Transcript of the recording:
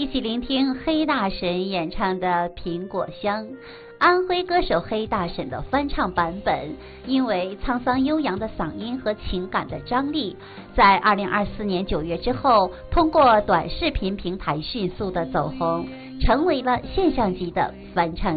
一起聆听黑大婶演唱的《苹果香》。安徽歌手黑大婶的翻唱版本，因为沧桑悠扬的嗓音和情感的张力，在2024年9月之后，通过短视频平台迅速的走红，成为了现象级的翻唱